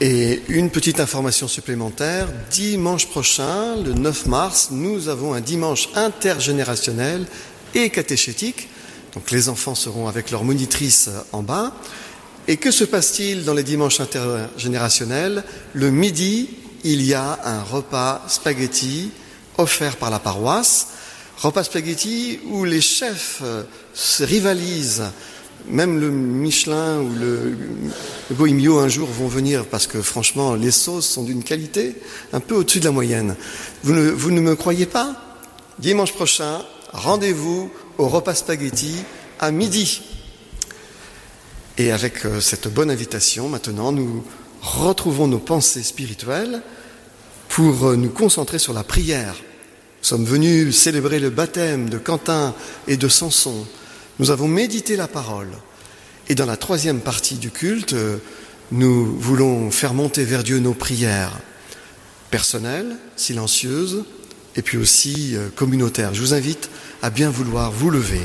Et une petite information supplémentaire, dimanche prochain, le 9 mars, nous avons un dimanche intergénérationnel et catéchétique. Donc les enfants seront avec leur monitrice en bas. Et que se passe-t-il dans les dimanches intergénérationnels ? Le midi, il y a un repas spaghetti offert par la paroisse. Repas spaghetti où les chefs se rivalisent. Même le Michelin ou le Goemio un jour vont venir parce que franchement, les sauces sont d'une qualité un peu au-dessus de la moyenne. Vous ne me croyez pas ? Dimanche prochain, rendez-vous au repas spaghetti à midi. Et avec cette bonne invitation, maintenant, nous retrouvons nos pensées spirituelles pour nous concentrer sur la prière. Nous sommes venus célébrer le baptême de Quentin et de Samson. Nous avons médité la parole. Et dans la troisième partie du culte, nous voulons faire monter vers Dieu nos prières personnelles, silencieuses, et puis aussi communautaires. Je vous invite à bien vouloir vous lever.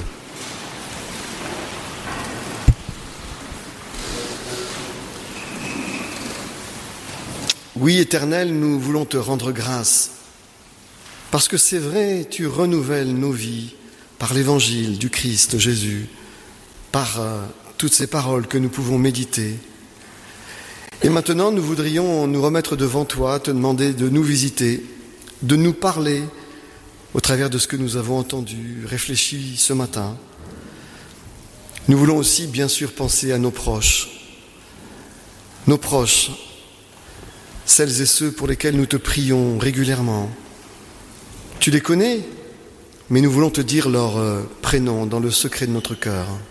Oui, Éternel, nous voulons te rendre grâce, parce que c'est vrai, tu renouvelles nos vies par l'évangile du Christ Jésus, par toutes ces paroles que nous pouvons méditer. Et maintenant, nous voudrions nous remettre devant toi, te demander de nous visiter, de nous parler au travers de ce que nous avons entendu, réfléchi ce matin. Nous voulons aussi, bien sûr, penser à nos proches, celles et ceux pour lesquels nous te prions régulièrement. Tu les connais, mais nous voulons te dire leur prénom dans le secret de notre cœur.